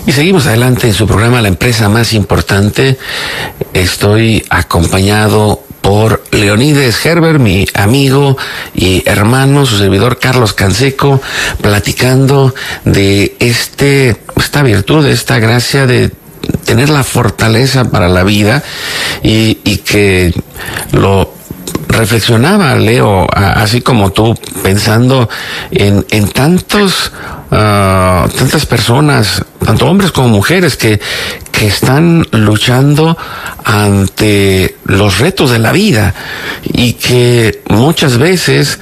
Y seguimos adelante en su programa La Empresa Más Importante. Estoy acompañado por Leonides Herbert, mi amigo y hermano, su servidor Carlos Canseco, platicando de esta virtud, esta gracia de tener la fortaleza para la vida y que lo reflexionaba, Leo, así como tú, pensando en tantas personas, tanto hombres como mujeres, que están luchando ante los retos de la vida y que muchas veces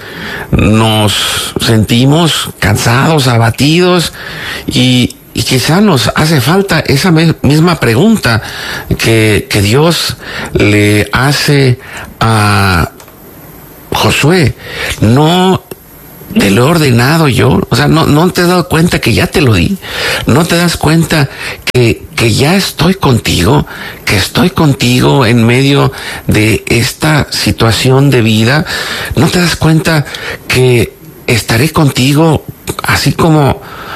nos sentimos cansados, abatidos y quizá nos hace falta esa misma pregunta que Dios le hace a Josué. No te lo he ordenado yo. O sea, no te has dado cuenta que ya te lo di. No te das cuenta que ya estoy contigo, que estoy contigo en medio de esta situación de vida. No te das cuenta que estaré contigo así como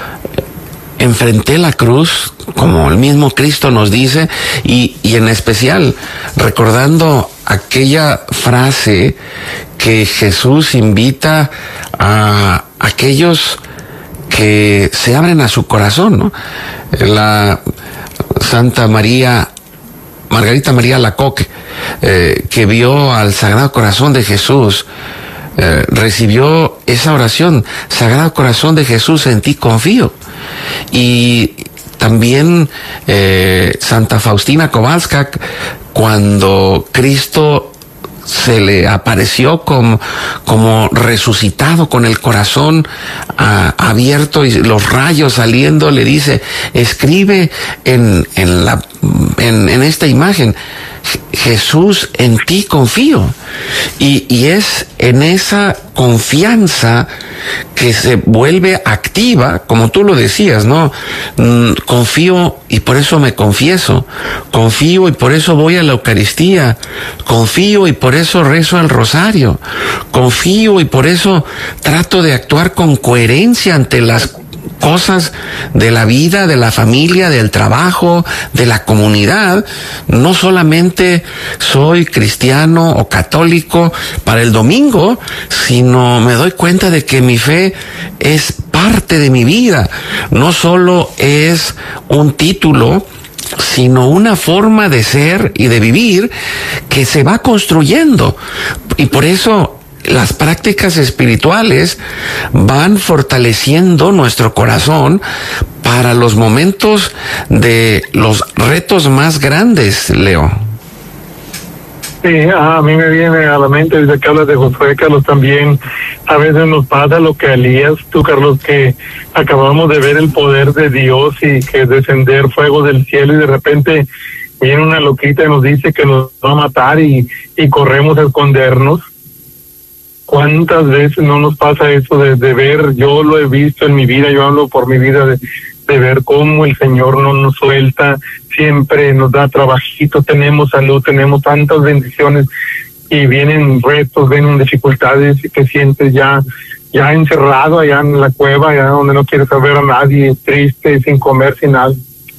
enfrenté la cruz, como el mismo Cristo nos dice, y en especial recordando aquella frase que Jesús invita a aquellos que se abren a su corazón, ¿no? La Santa Margarita María Alacoque, que vio al Sagrado Corazón de Jesús, recibió esa oración: Sagrado Corazón de Jesús, en ti confío. Y también Santa Faustina Kowalska, cuando Cristo se le apareció como resucitado, con el corazón abierto y los rayos saliendo, le dice: escribe en esta imagen, Jesús, en ti confío. Y es en esa confianza que se vuelve activa, como tú lo decías, ¿no? Confío y por eso me confieso. Confío y por eso voy a la Eucaristía. Confío y por eso rezo el rosario. Confío y por eso trato de actuar con coherencia ante las cosas de la vida, de la familia, del trabajo, de la comunidad. No solamente soy cristiano o católico para el domingo, sino me doy cuenta de que mi fe es parte de mi vida. No solo es un título, sino una forma de ser y de vivir que se va construyendo. Y por eso las prácticas espirituales van fortaleciendo nuestro corazón para los momentos de los retos más grandes, Leo. Sí, a mí me viene a la mente, desde que hablas de Josué, Carlos, también a veces nos pasa lo que a Elías, tú, Carlos, que acabamos de ver el poder de Dios y que descender fuego del cielo, y de repente viene una loquita y nos dice que nos va a matar y corremos a escondernos. ¿Cuántas veces no nos pasa eso de ver? Yo lo he visto en mi vida, yo hablo por mi vida, de ver cómo el Señor no nos suelta, siempre nos da trabajito, tenemos salud, tenemos tantas bendiciones, y vienen retos, vienen dificultades, y te sientes ya encerrado allá en la cueva, allá donde no quieres saber a nadie, triste, sin comer, sin nada.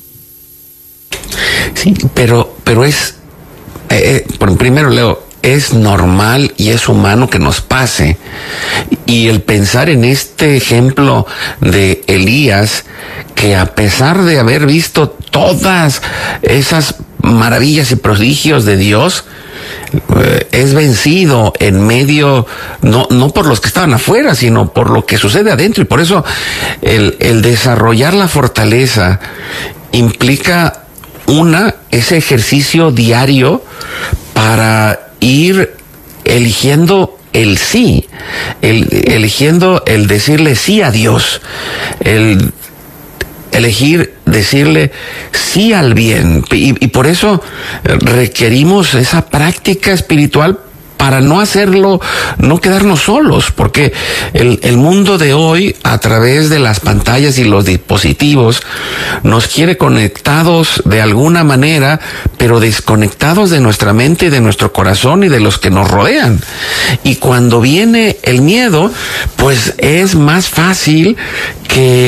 Sí, pero es, primero, Leo, es normal y es humano que nos pase. Y el pensar en este ejemplo de Elías, que a pesar de haber visto todas esas maravillas y prodigios de Dios, es vencido en medio, no por los que estaban afuera, sino por lo que sucede adentro. Y por eso el desarrollar la fortaleza implica ese ejercicio diario para ir eligiendo el sí, eligiendo el decirle sí a Dios, el elegir decirle sí al bien. Y por eso requerimos esa práctica espiritual para no hacerlo, no quedarnos solos, porque el mundo de hoy, a través de las pantallas y los dispositivos, nos quiere conectados de alguna manera, pero desconectados de nuestra mente, de nuestro corazón y de los que nos rodean. Y cuando viene el miedo, pues es más fácil que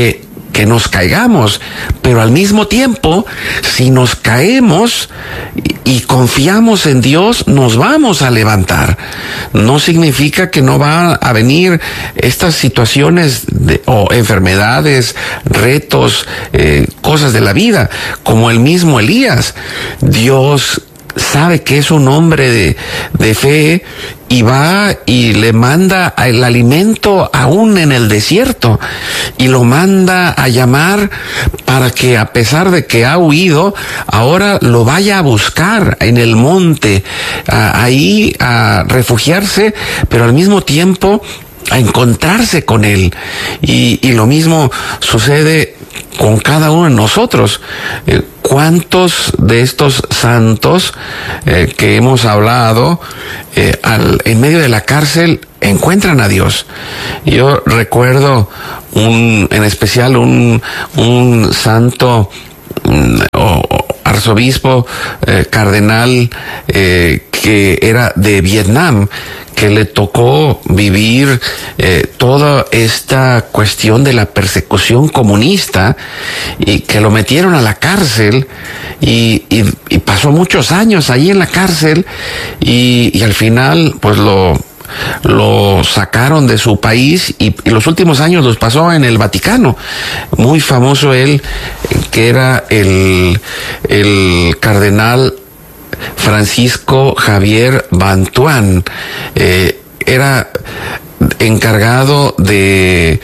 que nos caigamos, pero al mismo tiempo, si nos caemos y confiamos en Dios, nos vamos a levantar. No significa que no va a venir estas situaciones o enfermedades, retos, cosas de la vida, como el mismo Elías. Dios sabe que es un hombre de fe y va y le manda el alimento aún en el desierto y lo manda a llamar para que, a pesar de que ha huido, ahora lo vaya a buscar en el monte, ahí a refugiarse, pero al mismo tiempo a encontrarse con él. Y lo mismo sucede con cada uno de nosotros. ¿Cuántos de estos santos que hemos hablado en medio de la cárcel encuentran a Dios? Yo recuerdo en especial un santo arzobispo cardenal que era de Vietnam, que le tocó vivir toda esta cuestión de la persecución comunista y que lo metieron a la cárcel y pasó muchos años ahí en la cárcel y al final pues lo sacaron de su país y los últimos años los pasó en el Vaticano. Muy famoso él, que era el cardenal Francisco Javier Bantuán. Era encargado del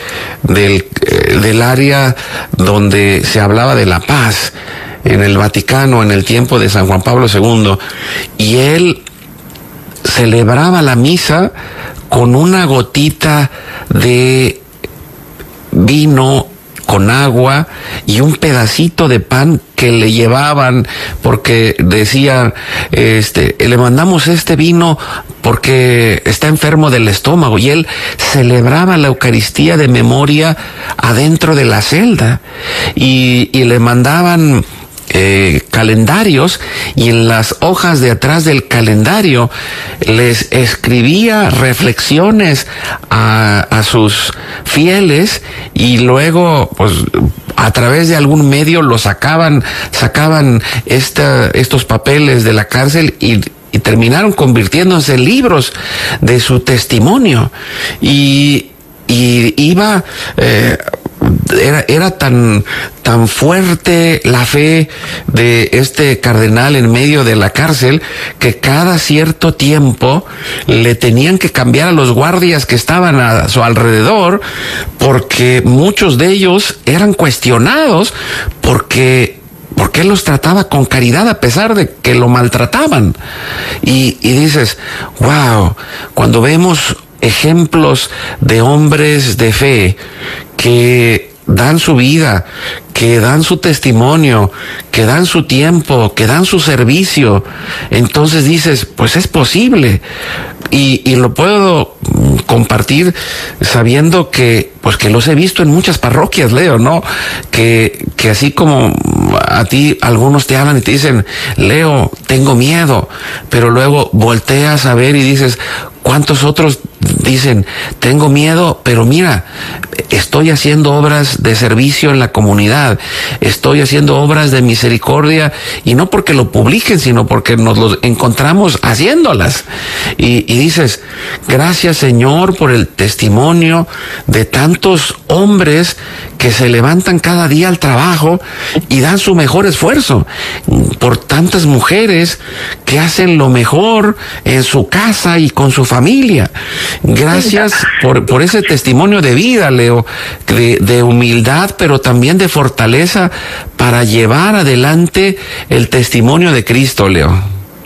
área donde se hablaba de la paz en el Vaticano en el tiempo de San Juan Pablo II, y él celebraba la misa con una gotita de vino con agua y un pedacito de pan que le llevaban, porque decían, le mandamos este vino porque está enfermo del estómago, y él celebraba la Eucaristía de memoria adentro de la celda, y le mandaban calendarios, y en las hojas de atrás del calendario les escribía reflexiones a sus fieles, y luego pues a través de algún medio lo sacaban estos papeles de la cárcel y terminaron convirtiéndose en libros de su testimonio. Y iba era tan fuerte la fe de este cardenal en medio de la cárcel que cada cierto tiempo le tenían que cambiar a los guardias que estaban a su alrededor, porque muchos de ellos eran cuestionados porque él los trataba con caridad a pesar de que lo maltrataban. Y dices, wow, cuando vemos ejemplos de hombres de fe que dan su vida, que dan su testimonio, que dan su tiempo, que dan su servicio, entonces dices, pues es posible. Y lo puedo compartir sabiendo que los he visto en muchas parroquias, Leo, ¿no? Que así como a ti algunos te hablan y te dicen, Leo, tengo miedo, pero luego volteas a ver y dices, ¿cuántos otros dicen, tengo miedo, pero mira, estoy haciendo obras de servicio en la comunidad, estoy haciendo obras de misericordia, y no porque lo publiquen, sino porque nos los encontramos haciéndolas? Y dices, gracias Señor por el testimonio de tantos hombres que se levantan cada día al trabajo y dan su mejor esfuerzo, por tantas mujeres que hacen lo mejor en su casa y con su familia. Gracias por ese testimonio de vida, Leo, de humildad, pero también de fortaleza para llevar adelante el testimonio de Cristo, Leo.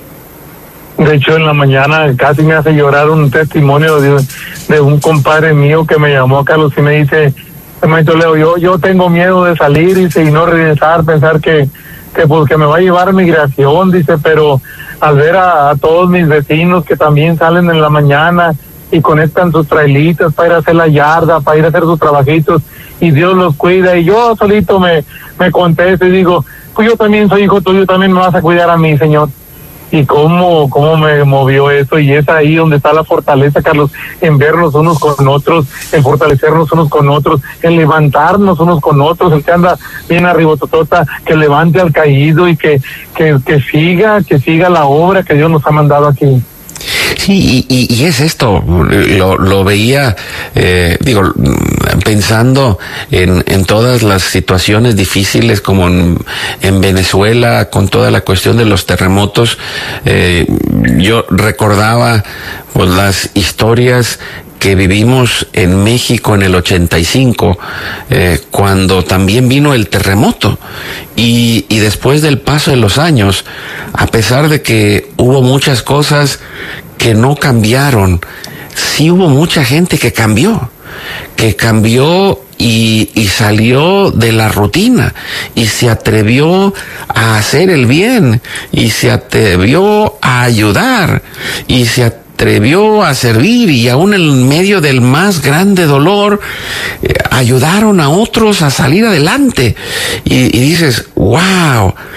De hecho, en la mañana casi me hace llorar un testimonio de un compadre mío que me llamó, Carlos, y me dice, maestro Leo, yo tengo miedo de salir, dice, y no regresar, pensar que pues que me va a llevar migración, dice, pero al ver a todos mis vecinos que también salen en la mañana y conectan sus trailitas para ir a hacer la yarda, para ir a hacer sus trabajitos, y Dios los cuida, y yo solito me contesto y digo, pues yo también soy hijo tuyo, también me vas a cuidar a mí, Señor. y cómo me movió eso, y es ahí donde está la fortaleza, Carlos, en vernos unos con otros, en fortalecernos unos con otros, en levantarnos unos con otros. El que anda bien arribototota, que levante al caído y que siga la obra que Dios nos ha mandado aquí. Sí, y es esto, lo veía, pensando en todas las situaciones difíciles, como en Venezuela, con toda la cuestión de los terremotos. Yo recordaba pues las historias que vivimos en México en el 85, cuando también vino el terremoto, y después del paso de los años, a pesar de que hubo muchas cosas que no cambiaron, sí hubo mucha gente que cambió y salió de la rutina y se atrevió a hacer el bien y se atrevió a ayudar y se atrevió a servir, y aún en medio del más grande dolor ayudaron a otros a salir adelante, y dices, wow,